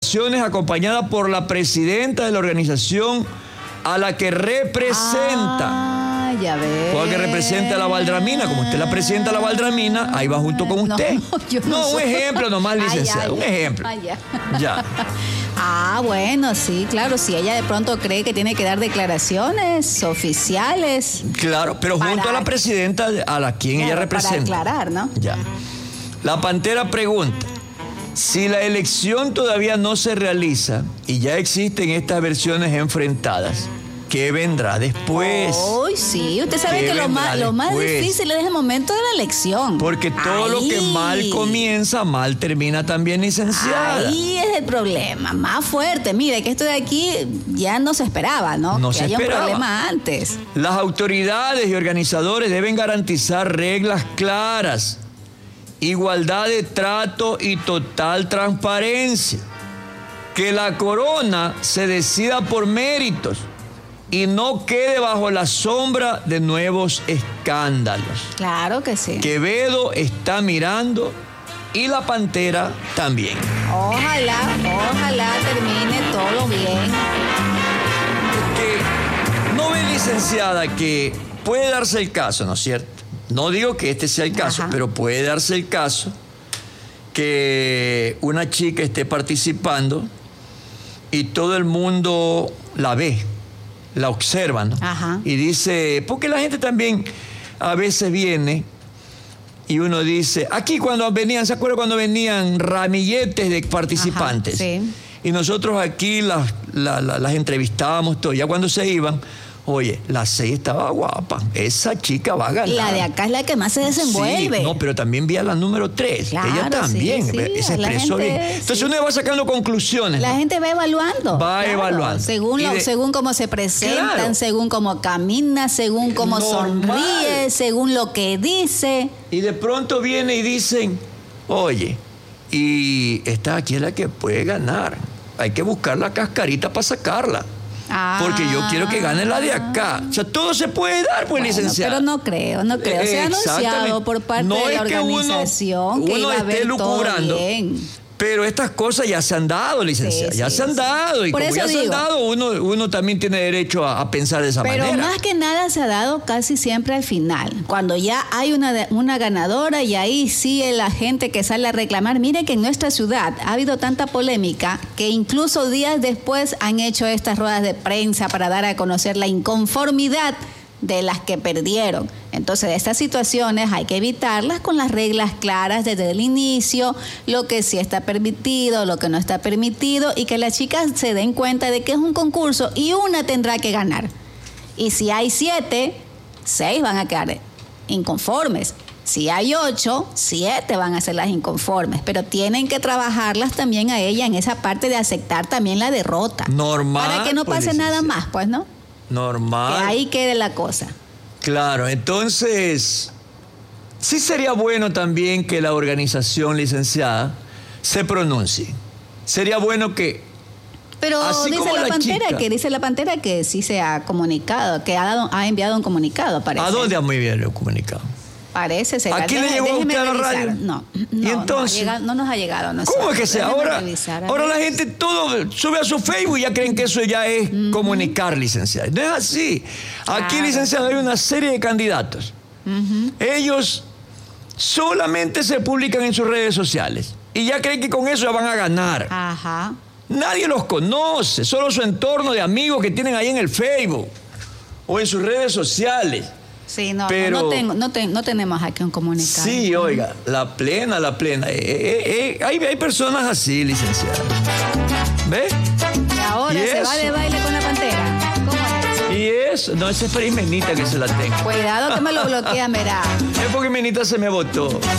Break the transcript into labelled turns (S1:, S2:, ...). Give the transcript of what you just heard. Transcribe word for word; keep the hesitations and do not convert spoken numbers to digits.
S1: declaraciones acompañada por la presidenta de la organización a la que representa.
S2: Ah, ya ves.
S1: O a que representa a la Valdramina. Como usted es la presidenta de la Valdramina, ahí va junto con usted.
S2: No, yo no
S1: no
S2: soy.
S1: un ejemplo nomás, licenciada.
S2: Ah, ya,
S1: un
S2: ya.
S1: ejemplo.
S2: Ah, ya.
S1: Ya.
S2: Ah, bueno, sí, claro. Si ella de pronto cree que tiene que dar declaraciones oficiales.
S1: Claro, pero
S2: Para-
S1: junto a la presidenta a la quien ella
S2: Claro,
S1: representa.
S2: para aclarar, ¿no?
S1: Ya. La Pantera pregunta: si la elección todavía no se realiza y ya existen estas versiones enfrentadas, ¿qué vendrá después?
S2: Uy, sí. Usted sabe
S1: ¿Qué
S2: que lo
S1: vendrá
S2: más, lo más
S1: después?
S2: difícil es el momento de la elección.
S1: Porque todo lo que
S2: Ahí.
S1: mal comienza, mal termina también, licenciada.
S2: Ahí es el problema, más fuerte. Mire, que esto de aquí ya no se esperaba, ¿no?
S1: No
S2: que
S1: se
S2: haya
S1: esperaba.
S2: un problema antes.
S1: Las autoridades y organizadores deben garantizar reglas claras, igualdad de trato y total transparencia. Que la corona se decida por méritos y no quede bajo la sombra de nuevos escándalos.
S2: Claro que sí.
S1: Quevedo está mirando y la Pantera también.
S2: Ojalá, ojalá termine todo bien.
S1: Que no ve, licenciada, que puede darse el caso, ¿no es cierto? No digo que este sea el caso,
S2: Ajá.
S1: pero puede darse el caso que una chica esté participando y todo el mundo la ve, la observa, ¿no?
S2: Ajá.
S1: Y dice, porque la gente también a veces viene y uno dice, aquí cuando venían, ¿se acuerda cuando venían ramilletes de participantes?
S2: Ajá, sí.
S1: Y nosotros aquí las, la- la- las entrevistábamos todo. Ya cuando se iban, oye, la seis estaba guapa. Esa chica va a ganar.
S2: La de acá es la que más se desenvuelve.
S1: Sí, no, pero también vi a la número tres.
S2: Claro,
S1: Ella también
S2: sí, sí,
S1: se
S2: la
S1: expresó
S2: gente,
S1: bien. Entonces
S2: sí.
S1: uno va sacando conclusiones.
S2: La
S1: ¿no?
S2: gente va evaluando.
S1: Va evaluando.
S2: Según,
S1: Y
S2: lo,
S1: de-
S2: según cómo se presentan,
S1: Claro.
S2: según cómo camina, según cómo
S1: Normal.
S2: sonríe, según lo que dice.
S1: Y de pronto viene y dicen, oye, y esta aquí es la que puede ganar. Hay que buscar la cascarita para sacarla.
S2: Ah.
S1: Porque yo quiero que gane la de acá. O sea, todo se puede dar, pues,
S2: Bueno,
S1: licenciada.
S2: pero no creo, no creo. Se ha anunciado
S1: Exactamente.
S2: por parte
S1: No
S2: de la
S1: es que uno-
S2: organización que,
S1: uno
S2: iba a
S1: esté
S2: ver todo
S1: lucubrando,
S2: bien.
S1: Pero estas cosas ya se han dado, licenciada.
S2: Sí,
S1: ya
S2: sí,
S1: se han
S2: sí.
S1: dado. Y
S2: Por
S1: como
S2: eso
S1: ya se han
S2: digo.
S1: dado, uno, uno también tiene derecho a, a pensar de esa
S2: Pero
S1: manera.
S2: más que nada se ha dado casi siempre al final, cuando ya hay una, de- una ganadora y ahí sí la gente que sale a reclamar. Mire que en nuestra ciudad ha habido tanta polémica que incluso días después han hecho estas ruedas de prensa para dar a conocer la inconformidad de las que perdieron. Entonces, estas situaciones hay que evitarlas con las reglas claras desde el inicio, lo que sí está permitido, lo que no está permitido, y que las chicas se den cuenta de que es un concurso y una tendrá que ganar. Y si hay siete, seis van a quedar inconformes. Si hay ocho, siete van a ser las inconformes, pero tienen que trabajarlas también a ella en esa parte de aceptar también la derrota.
S1: Normal,
S2: Para que no
S1: pues,
S2: pase nada
S1: licenciada.
S2: más, pues, ¿no?
S1: Normal.
S2: Que ahí quede la cosa.
S1: Claro, entonces, sí sería bueno también que la organización, licenciada, se pronuncie. Sería bueno que,
S2: Pero
S1: Así
S2: dice
S1: como
S2: la,
S1: la
S2: Pantera
S1: chica.
S2: que dice la Pantera que sí se ha comunicado, que ha, dado, ha enviado un comunicado, parece.
S1: ¿a dónde ha muy bien el comunicado?
S2: Parece ser.
S1: ¿A quién le llegó a
S2: Déjeme
S1: usted a la
S2: revisar.
S1: radio?
S2: No,
S1: ¿Y
S2: no,
S1: entonces?
S2: No, ha llegado- no nos ha llegado a nosotros.
S1: ¿Cómo es que sea?
S2: Déjeme
S1: Ahora,
S2: revisar, a
S1: ahora
S2: ver.
S1: la gente todo sube a su Facebook y ya creen que eso ya es comunicar, licenciada. No es así. Aquí,
S2: Claro.
S1: licenciada, hay una serie de candidatos. Ellos solamente se publican en sus redes sociales y ya creen que con eso ya van a ganar.
S2: Ajá.
S1: Nadie los conoce, solo su entorno de amigos que tienen ahí en el Facebook o en sus redes sociales.
S2: Sí, no,
S1: Pero-
S2: no, no, tengo, no, ten- no tenemos aquí un comunicado.
S1: Sí, oiga, la plena, la plena. Eh, eh, eh, hay, hay personas así, licenciada. ¿Ve?
S2: Y ahora
S1: ¿Y
S2: se
S1: eso?
S2: va de baile con la Pantera. ¿Cómo es?
S1: Y eso, no, esa es para Ismenita que se la tengo.
S2: Cuidado que me lo bloquea, verá.
S1: Es porque Ismenita se me botó.